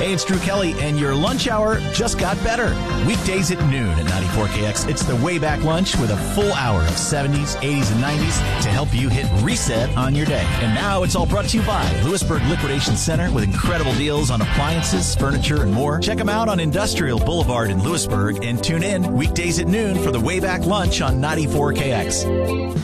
Hey, it's Drew Kelly, and your lunch hour just got better. Weekdays at noon at 94KX, it's the Way Back Lunch with a full hour of 70s, 80s, and 90s to help you hit reset on your day. And now it's all brought to you by Lewisburg Liquidation Center with incredible deals on appliances, furniture, and more. Check them out on Industrial Boulevard in Lewisburg and tune in weekdays at noon for the Way Back Lunch on 94KX.